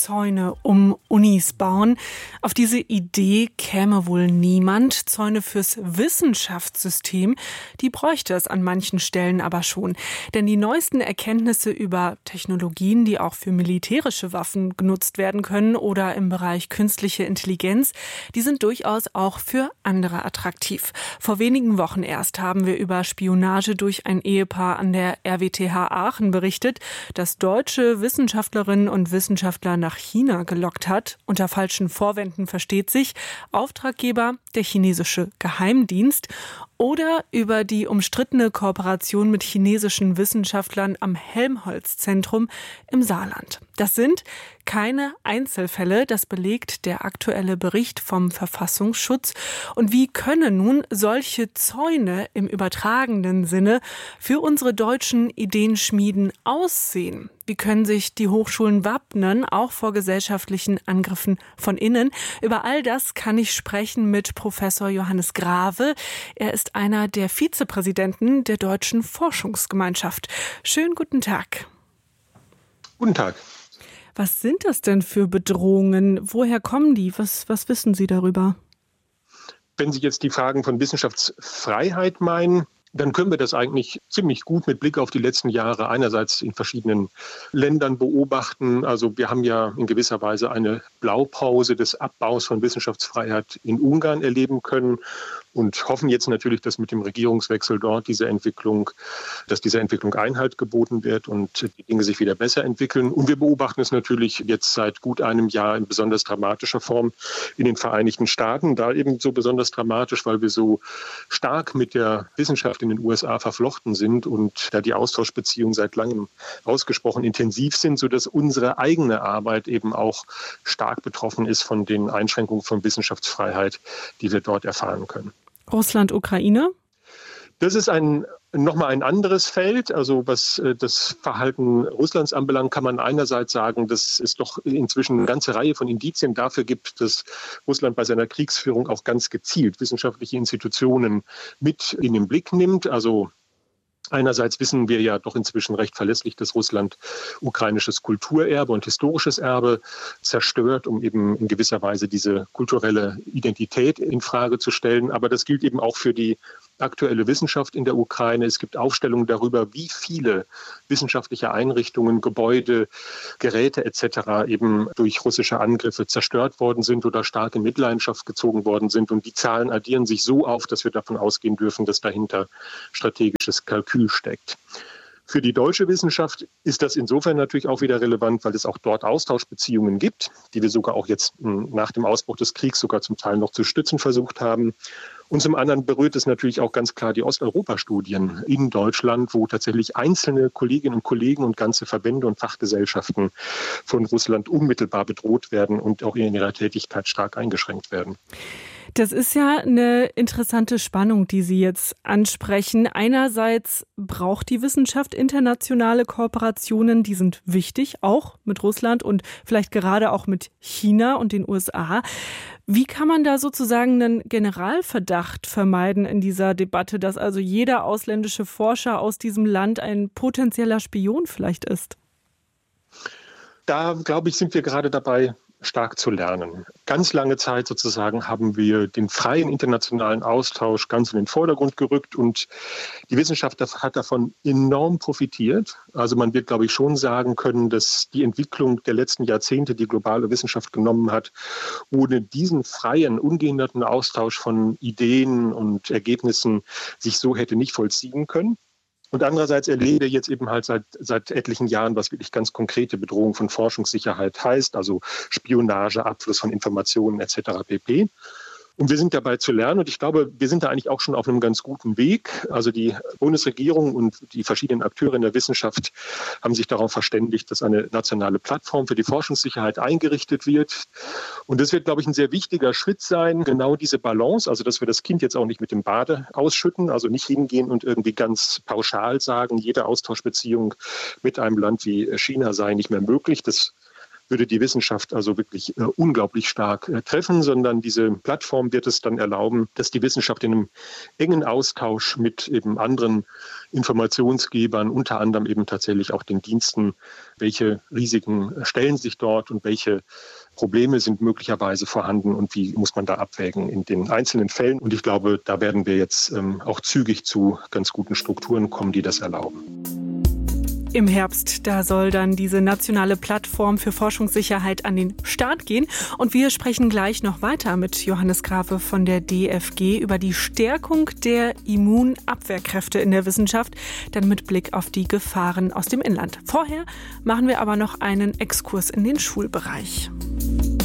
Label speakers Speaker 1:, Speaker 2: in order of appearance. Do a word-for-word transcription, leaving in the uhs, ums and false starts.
Speaker 1: Zäune um Unis bauen. Auf diese Idee käme wohl niemand. Zäune fürs Wissenschaftssystem, die bräuchte es an manchen Stellen aber schon. Denn die neuesten Erkenntnisse über Technologien, die auch für militärische Waffen genutzt werden können oder im Bereich künstliche Intelligenz, die sind durchaus auch für andere attraktiv. Vor wenigen Wochen erst haben wir über Spionage durch ein Ehepaar an der R W T H Aachen berichtet, das deutsche Wissenschaftlerinnen und Wissenschaftler nach China gelockt hat. Unter falschen Vorwänden versteht sich. Auftraggeber der chinesische Geheimdienst. Oder über die umstrittene Kooperation mit chinesischen Wissenschaftlern am Helmholtz-Zentrum im Saarland. Das sind keine Einzelfälle, das belegt der aktuelle Bericht vom Verfassungsschutz. Und wie können nun solche Zäune im übertragenen Sinne für unsere deutschen Ideenschmieden aussehen? Wie können sich die Hochschulen wappnen, auch vor gesellschaftlichen Angriffen von innen? Über all das kann ich sprechen mit Professor Johannes Grave. Er ist einer der Vizepräsidenten der Deutschen Forschungsgemeinschaft. Schönen guten Tag.
Speaker 2: Guten Tag.
Speaker 1: Was sind das denn für Bedrohungen? Woher kommen die? Was, was wissen Sie darüber?
Speaker 2: Wenn Sie jetzt die Fragen von Wissenschaftsfreiheit meinen, dann können wir das eigentlich ziemlich gut mit Blick auf die letzten Jahre einerseits in verschiedenen Ländern beobachten. Also wir haben ja in gewisser Weise eine Blaupause des Abbaus von Wissenschaftsfreiheit in Ungarn erleben können und hoffen jetzt natürlich, dass mit dem Regierungswechsel dort diese Entwicklung, dass dieser Entwicklung Einhalt geboten wird und die Dinge sich wieder besser entwickeln. Und wir beobachten es natürlich jetzt seit gut einem Jahr in besonders dramatischer Form in den Vereinigten Staaten. Da eben so besonders dramatisch, weil wir so stark mit der Wissenschaft in den U S A verflochten sind und da die Austauschbeziehungen seit langem ausgesprochen intensiv sind, sodass unsere eigene Arbeit eben auch stark betroffen ist von den Einschränkungen von Wissenschaftsfreiheit, die wir dort erfahren können.
Speaker 1: Russland, Ukraine?
Speaker 2: Das ist ein nochmal ein anderes Feld. Also was das Verhalten Russlands anbelangt, kann man einerseits sagen, dass es doch inzwischen eine ganze Reihe von Indizien dafür gibt, dass Russland bei seiner Kriegsführung auch ganz gezielt wissenschaftliche Institutionen mit in den Blick nimmt. Also einerseits wissen wir ja doch inzwischen recht verlässlich, dass Russland ukrainisches Kulturerbe und historisches Erbe zerstört, um eben in gewisser Weise diese kulturelle Identität in Frage zu stellen. Aber das gilt eben auch für die aktuelle Wissenschaft in der Ukraine. Es gibt Aufstellungen darüber, wie viele wissenschaftliche Einrichtungen, Gebäude, Geräte et cetera eben durch russische Angriffe zerstört worden sind oder stark in Mitleidenschaft gezogen worden sind. Und die Zahlen addieren sich so auf, dass wir davon ausgehen dürfen, dass dahinter strategisches Kalkül steckt. Für die deutsche Wissenschaft ist das insofern natürlich auch wieder relevant, weil es auch dort Austauschbeziehungen gibt, die wir sogar auch jetzt nach dem Ausbruch des Kriegs sogar zum Teil noch zu stützen versucht haben. Und zum anderen berührt es natürlich auch ganz klar die Osteuropa-Studien in Deutschland, wo tatsächlich einzelne Kolleginnen und Kollegen und ganze Verbände und Fachgesellschaften von Russland unmittelbar bedroht werden und auch in ihrer Tätigkeit stark eingeschränkt werden.
Speaker 1: Das ist ja eine interessante Spannung, die Sie jetzt ansprechen. Einerseits braucht die Wissenschaft internationale Kooperationen, die sind wichtig, auch mit Russland und vielleicht gerade auch mit China und den U S A. Wie kann man da sozusagen einen Generalverdacht vermeiden in dieser Debatte, dass also jeder ausländische Forscher aus diesem Land ein potenzieller Spion vielleicht ist?
Speaker 2: Da, glaube ich, sind wir gerade dabei, stark zu lernen. Ganz lange Zeit sozusagen haben wir den freien internationalen Austausch ganz in den Vordergrund gerückt und die Wissenschaft hat davon enorm profitiert. Also man wird, glaube ich, schon sagen können, dass die Entwicklung der letzten Jahrzehnte die globale Wissenschaft genommen hat, ohne diesen freien, ungehinderten Austausch von Ideen und Ergebnissen sich so hätte nicht vollziehen können. Und andererseits erleben wir jetzt eben halt seit, seit etlichen Jahren, was wirklich ganz konkrete Bedrohung von Forschungssicherheit heißt, also Spionage, Abfluss von Informationen et cetera pp. Und wir sind dabei zu lernen und ich glaube, wir sind da eigentlich auch schon auf einem ganz guten Weg. Also die Bundesregierung und die verschiedenen Akteure in der Wissenschaft haben sich darauf verständigt, dass eine nationale Plattform für die Forschungssicherheit eingerichtet wird. Und das wird, glaube ich, ein sehr wichtiger Schritt sein, genau diese Balance, also dass wir das Kind jetzt auch nicht mit dem Bade ausschütten, also nicht hingehen und irgendwie ganz pauschal sagen, jede Austauschbeziehung mit einem Land wie China sei nicht mehr möglich. Das würde die Wissenschaft also wirklich äh, unglaublich stark äh, treffen, sondern diese Plattform wird es dann erlauben, dass die Wissenschaft in einem engen Austausch mit eben anderen Informationsgebern, unter anderem eben tatsächlich auch den Diensten, welche Risiken stellen sich dort und welche Probleme sind möglicherweise vorhanden und wie muss man da abwägen in den einzelnen Fällen. Und ich glaube, da werden wir jetzt ähm, auch zügig zu ganz guten Strukturen kommen, die das erlauben.
Speaker 1: Im Herbst, da soll dann diese nationale Plattform für Forschungssicherheit an den Start gehen. Und wir sprechen gleich noch weiter mit Johannes Grafe von der D F G über die Stärkung der Immunabwehrkräfte in der Wissenschaft, dann mit Blick auf die Gefahren aus dem Inland. Vorher machen wir aber noch einen Exkurs in den Schulbereich.